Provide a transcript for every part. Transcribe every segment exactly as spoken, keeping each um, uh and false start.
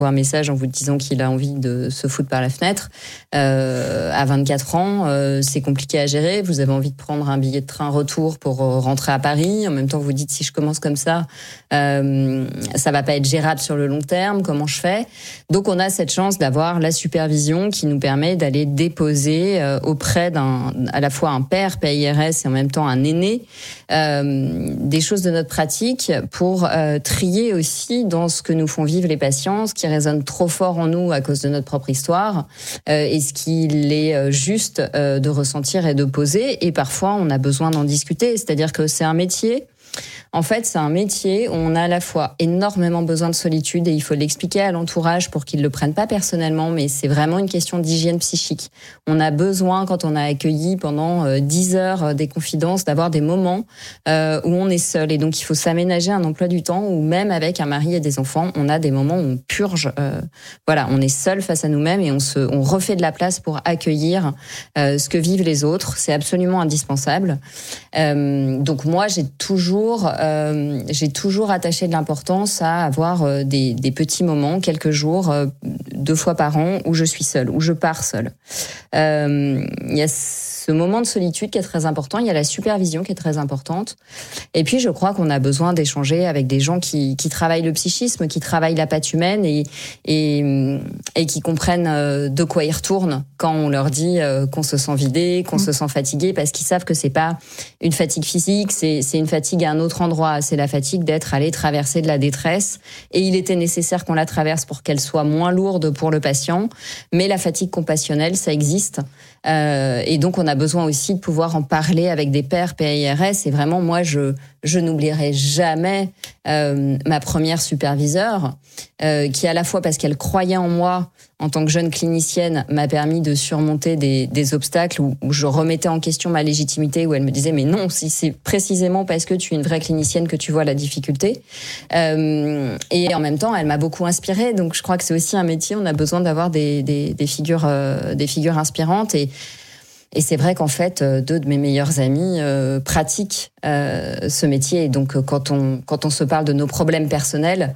un message en vous disant qu'il a envie de se foutre par la fenêtre. Euh, à vingt-quatre ans, euh, c'est compliqué à gérer. Vous avez envie de prendre un billet de train retour pour rentrer à Paris. En même temps, vous dites, si je commence comme ça, euh, ça va pas être gérable sur le long terme. Comment je fais? Donc, on a cette chance d'avoir la supervision qui nous permet d'aller déposer euh, auprès d'un, à la fois un père P I R S et en même temps un aîné, euh, des choses de notre pratique pour euh, trier aussi dans ce que nous font vivre les patients, ce qui résonne trop fort en nous à cause de notre propre histoire, euh, et ce qu'il est juste euh, de ressentir et de poser. Et parfois, on a besoin d'en discuter. C'est-à-dire que c'est un métier. En fait, c'est un métier où on a à la fois énormément besoin de solitude et il faut l'expliquer à l'entourage pour qu'ils le prennent pas personnellement, mais c'est vraiment une question d'hygiène psychique. On a besoin, quand on a accueilli pendant euh, dix heures des confidences, d'avoir des moments euh, où on est seul. Et donc, il faut s'aménager un emploi du temps où même avec un mari et des enfants, on a des moments où on purge. Euh, voilà, on est seul face à nous-mêmes et on se, on refait de la place pour accueillir euh, ce que vivent les autres. C'est absolument indispensable. Euh, donc moi, j'ai toujours Euh, j'ai toujours attaché de l'importance à avoir euh, des, des petits moments, quelques jours, euh, deux fois par an, où je suis seule, où je pars seule. Euh, il y a ce moment de solitude qui est très important, il y a la supervision qui est très importante. Et puis, je crois qu'on a besoin d'échanger avec des gens qui, qui travaillent le psychisme, qui travaillent la patte humaine et, et, et qui comprennent de quoi ils retournent quand on leur dit qu'on se sent vidé, qu'on mmh. se sent fatigué, parce qu'ils savent que c'est pas une fatigue physique, c'est, c'est une fatigue à un autre endroit. C'est la fatigue d'être allé traverser de la détresse. Et il était nécessaire qu'on la traverse pour qu'elle soit moins lourde pour le patient. Mais la fatigue compassionnelle, ça existe. Euh, et donc, on a besoin aussi de pouvoir en parler avec des pairs P I R S. Et vraiment, moi, je, je n'oublierai jamais euh, ma première superviseure, euh, qui à la fois, parce qu'elle croyait en moi en tant que jeune clinicienne, m'a permis de surmonter des, des obstacles où, où je remettais en question ma légitimité, où elle me disait, mais non, si c'est précisément parce que tu es une vraie clinicienne que tu vois la difficulté. Euh, et en même temps, elle m'a beaucoup inspirée. Donc, je crois que c'est aussi un métier, on a besoin d'avoir des, des, des figures, euh, des figures inspirantes. Et, Et c'est vrai qu'en fait, deux de mes meilleurs amis euh, pratiquent euh, ce métier. Et donc, quand on, quand on se parle de nos problèmes personnels,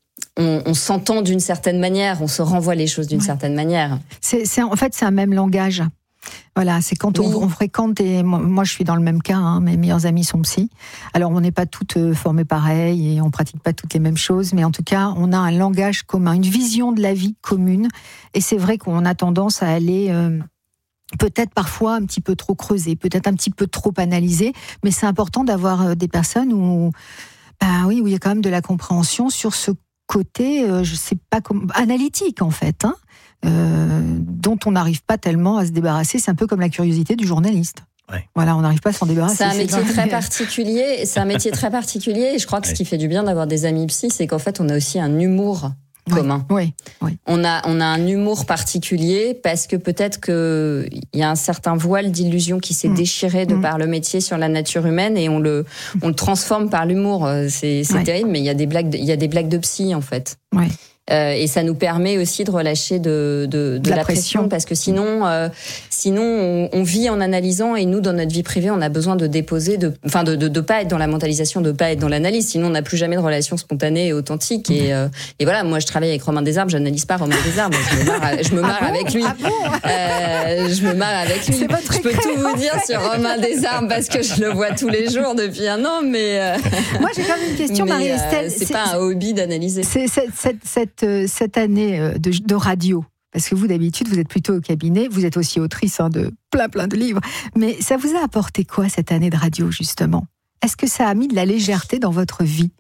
on, on s'entend d'une certaine manière, on se renvoie les choses d'une ouais. certaine manière. C'est, c'est, en fait, c'est un même langage. Voilà, c'est quand oui. on, on fréquente, et moi, moi je suis dans le même cas, hein, mes meilleurs amis sont psy. Alors on n'est pas toutes euh, formées pareil et on pratique pas toutes les mêmes choses, mais en tout cas on a un langage commun, une vision de la vie commune. Et c'est vrai qu'on a tendance à aller euh, peut-être parfois un petit peu trop creuser, peut-être un petit peu trop analyser, mais c'est important d'avoir des personnes où, ben oui, où il y a quand même de la compréhension sur ce côté, euh, je sais pas comment, analytique en fait, hein, euh, dont on n'arrive pas tellement à se débarrasser. C'est un peu comme la curiosité du journaliste. Ouais. Voilà, on n'arrive pas à s'en débarrasser. C'est un métier très particulier. C'est un métier très particulier. Et je crois que ouais. ce qui fait du bien d'avoir des amis psy, c'est qu'en fait, on a aussi un humour commun. Oui, oui. On a, on a un humour particulier parce que peut-être que il y a un certain voile d'illusion qui s'est mmh. déchiré de mmh. par le métier sur la nature humaine et on le, on le transforme par l'humour. C'est, c'est ouais. terrible, mais il y a des blagues, de, il y a des blagues de psy en fait. Oui. Euh, et ça nous permet aussi de relâcher de, de, de, de la, la pression, pression parce que sinon, euh, sinon on, on vit en analysant et nous dans notre vie privée on a besoin de déposer, de, enfin de, de, de pas être dans la mentalisation, de pas être dans l'analyse, sinon on n'a plus jamais de relation spontanée et authentique. Et, euh, et voilà, moi je travaille avec Romain Desarbres, j'analyse pas Romain Desarbres, je me marre, je me marre ah bon avec lui. Ah bon euh, je me marre avec lui. Je peux tout vous dire sur Romain Desarbres parce que je le vois tous les jours depuis un an, mais euh, moi j'ai quand même une question, Marie-Estelle. Euh, c'est, c'est pas un hobby d'analyser. C'est cette, cette, cette cette année de, de radio, parce que vous d'habitude vous êtes plutôt au cabinet, vous êtes aussi autrice hein, de plein plein de livres, mais ça vous a apporté quoi cette année de radio justement? Est-ce que ça a mis de la légèreté dans votre vie?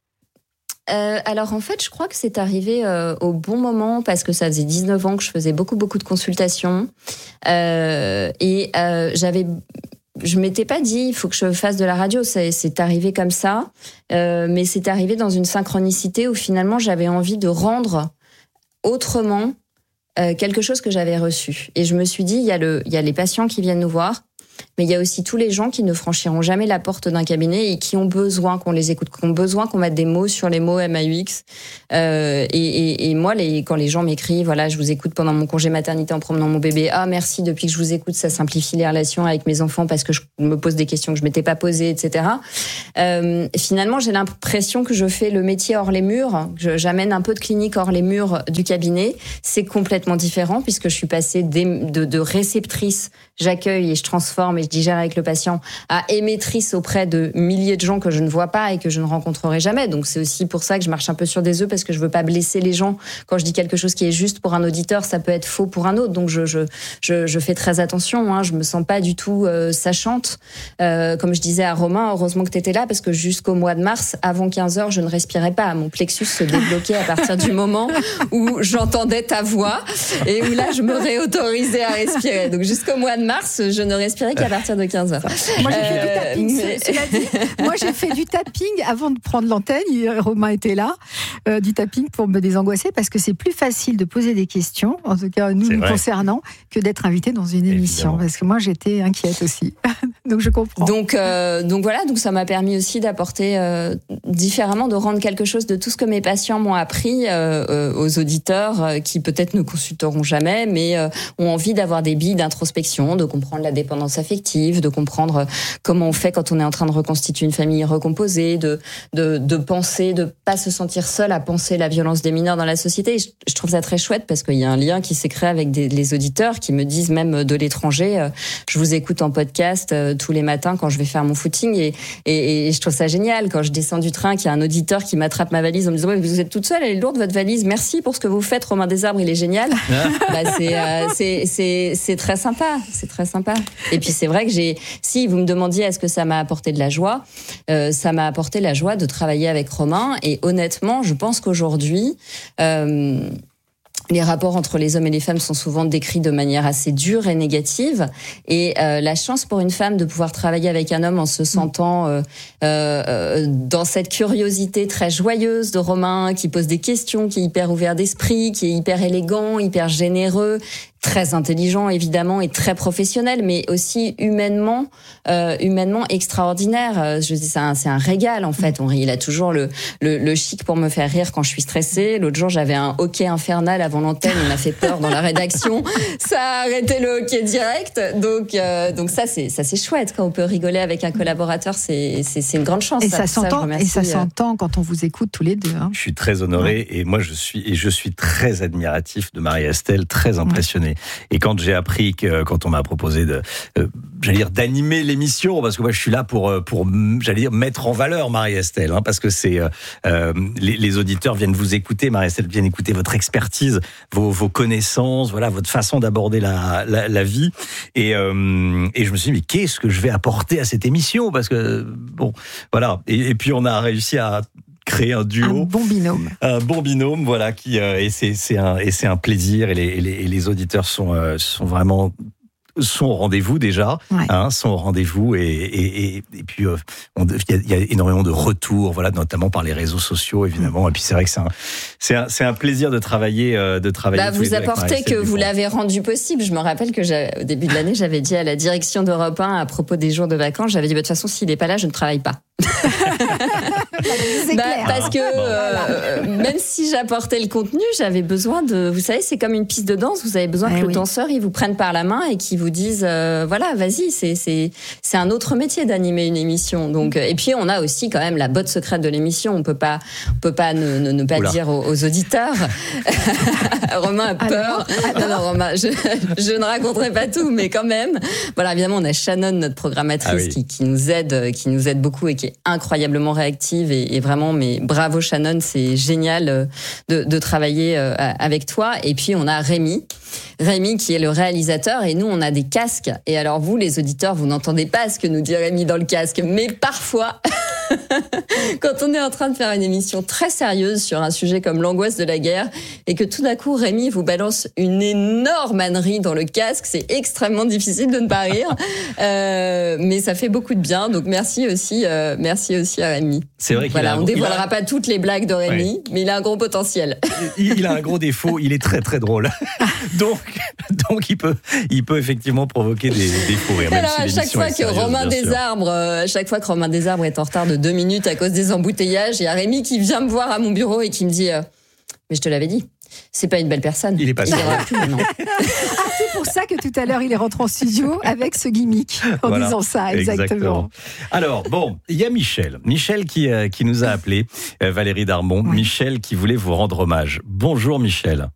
Euh, alors en fait je crois que c'est arrivé euh, au bon moment parce que ça faisait dix-neuf ans que je faisais beaucoup beaucoup de consultations euh, et euh, j'avais je m'étais pas dit il faut que je fasse de la radio, c'est, c'est arrivé comme ça, euh, mais c'est arrivé dans une synchronicité où finalement j'avais envie de rendre autrement euh, quelque chose que j'avais reçu. Et je me suis dit il y a le il y a les patients qui viennent nous voir, Mais il y a aussi tous les gens qui ne franchiront jamais la porte d'un cabinet et qui ont besoin qu'on les écoute, qui ont besoin qu'on mette des mots sur les mots M A U X. Euh, et, et, et moi, les, quand les gens m'écrivent, voilà, je vous écoute pendant mon congé maternité en promenant mon bébé. Ah, merci, depuis que je vous écoute, ça simplifie les relations avec mes enfants parce que je me pose des questions que je m'étais pas posées, et cetera. Euh, finalement, j'ai l'impression que je fais le métier hors les murs. Je, j'amène un peu de clinique hors les murs du cabinet. C'est complètement différent puisque je suis passée de, de réceptrice, j'accueille et je transforme et je digère avec le patient, à émettrice auprès de milliers de gens que je ne vois pas et que je ne rencontrerai jamais. Donc c'est aussi pour ça que je marche un peu sur des œufs parce que je veux pas blesser les gens. Quand je dis quelque chose qui est juste pour un auditeur, ça peut être faux pour un autre. Donc je je je, je fais très attention. Hein. Je me sens pas du tout euh, sachante. Euh, comme je disais à Romain, heureusement que tu étais là parce que jusqu'au mois de mars, avant quinze heures, je ne respirais pas. Mon plexus se débloquait à partir du moment où j'entendais ta voix et où là je me réautorisais à respirer. Donc jusqu'au mois de mars, je ne respirais qu'à partir de quinze heures. Moi, j'ai fait du tapping. Mais... Cela dit, moi, j'ai fait du tapping avant de prendre l'antenne. Romain était là, euh, du tapping pour me désangoisser parce que c'est plus facile de poser des questions, en tout cas nous, nous concernant, que d'être invité dans une émission. Évidemment. Parce que moi, j'étais inquiète aussi. Donc, je comprends. Donc, euh, donc voilà, donc ça m'a permis aussi d'apporter euh, différemment, de rendre quelque chose de tout ce que mes patients m'ont appris euh, euh, aux auditeurs euh, qui peut-être ne consulteront jamais, mais euh, ont envie d'avoir des billes d'introspection, de comprendre la dépendance affective, de comprendre comment on fait quand on est en train de reconstituer une famille recomposée, de de, de penser, de pas se sentir seul à penser la violence des mineurs dans la société. Et je, je trouve ça très chouette parce qu'il y a un lien qui s'est créé avec des, les auditeurs qui me disent même de l'étranger, euh, je vous écoute en podcast euh, tous les matins quand je vais faire mon footing et, et, et je trouve ça génial quand je descends du train qu'il y a un auditeur qui m'attrape ma valise en me disant ouais, vous êtes toute seule, elle est lourde votre valise, merci pour ce que vous faites, Romain Desarbres, il est génial. bah, c'est, euh, c'est c'est c'est très sympa, c'est très sympa. Et puis c'est vrai que j'ai, si vous me demandiez est-ce que ça m'a apporté de la joie, euh, ça m'a apporté la joie de travailler avec Romain et honnêtement, je pense qu'aujourd'hui euh, les rapports entre les hommes et les femmes sont souvent décrits de manière assez dure et négative. Et euh, la chance pour une femme de pouvoir travailler avec un homme en se sentant euh, euh, dans cette curiosité très joyeuse de Romain, qui pose des questions, qui est hyper ouvert d'esprit, qui est hyper élégant, hyper généreux, très intelligent évidemment et très professionnel, mais aussi humainement, euh, humainement extraordinaire. Je dis c'est un, c'est un régal en fait. On rit, il a toujours le, le le chic pour me faire rire quand je suis stressée. L'autre jour j'avais un hockey infernal avant l'antenne, il m'a fait peur dans la rédaction. Ça a arrêté le hockey direct. Donc euh, donc ça c'est ça c'est chouette quand on peut rigoler avec un collaborateur, c'est c'est c'est une grande chance. Et ça, ça s'entend et ça s'entend quand on vous écoute tous les deux. Hein. Je suis très honoré ouais. et moi je suis et je suis très admiratif de Marie-Estelle, très impressionné. Ouais. Et quand j'ai appris que, quand on m'a proposé de, euh, j'allais dire, d'animer l'émission, parce que moi je suis là pour, pour j'allais dire, mettre en valeur Marie-Estelle, hein, parce que c'est, euh, les, les auditeurs viennent vous écouter, Marie-Estelle viennent écouter votre expertise, vos, vos connaissances, voilà, votre façon d'aborder la, la, la vie. Et, euh, et je me suis dit, mais qu'est-ce que je vais apporter à cette émission? Parce que, bon, voilà. Et, et puis on a réussi à créer un duo, un bon binôme, un bon binôme, voilà, qui euh, et c'est c'est un et c'est un plaisir et les et les, et les auditeurs sont euh, sont vraiment sont au rendez-vous déjà, ouais. hein, sont au rendez-vous et et et, et puis il euh, y, y a énormément de retours, voilà, notamment par les réseaux sociaux évidemment. Mmh. Et puis c'est vrai que c'est un c'est un c'est un plaisir de travailler euh, de travailler. Bah, vous apportez que vous l'avez rendu possible. Je me rappelle que au début de l'année, j'avais dit à la direction d'Europe un à propos des jours de vacances, j'avais dit bah, de toute façon s'il n'est pas là, je ne travaille pas. bah, parce que euh, même si j'apportais le contenu, j'avais besoin de, vous savez, c'est comme une piste de danse, vous avez besoin eh que oui. le danseur il vous prenne par la main et qu'il vous dise euh, voilà, vas-y, c'est c'est c'est un autre métier d'animer une émission. Donc et puis on a aussi quand même la botte secrète de l'émission, on peut pas on peut pas ne, ne, ne pas Oula. dire aux, aux auditeurs. Romain a peur. Alors, alors. Non, non, Romain, je, je ne raconterai pas tout, mais quand même. Voilà, évidemment, on a Shannon, notre programmatrice, ah oui. qui, qui nous aide, qui nous aide beaucoup et qui est incroyablement réactive et, et vraiment, mais bravo Shannon, c'est génial de, de travailler avec toi. Et puis on a Rémi, Rémi qui est le réalisateur et nous on a des casques. Et alors vous, les auditeurs, vous n'entendez pas ce que nous dit Rémi dans le casque, mais parfois Quand on est en train de faire une émission très sérieuse sur un sujet comme l'angoisse de la guerre et que tout d'un coup Rémi vous balance une énorme ânerie dans le casque, c'est extrêmement difficile de ne pas rire. Euh, mais ça fait beaucoup de bien. Donc merci aussi, euh, merci aussi à Rémi. C'est vrai qu'il voilà, a un, on dévoilera a... pas toutes les blagues de Rémi, ouais. mais il a un gros potentiel. Il, il a un gros défaut, il est très très drôle. Donc, donc il peut, il peut effectivement provoquer des, des fous rires. Alors si à chaque fois que sérieuse, Romain Desarbres, à chaque fois que Romain Desarbres est en retard de deux minutes à cause des embouteillages, il y a Rémi qui vient me voir à mon bureau et qui me dit euh, mais je te l'avais dit, c'est pas une belle personne. Il est pas sûr. Ah, c'est pour ça que tout à l'heure il est rentré en studio avec ce gimmick en voilà, disant ça exactement. exactement. Alors bon, il y a Michel, Michel qui euh, qui nous a appelé, euh, Valérie Darmon, oui. Michel qui voulait vous rendre hommage. Bonjour Michel.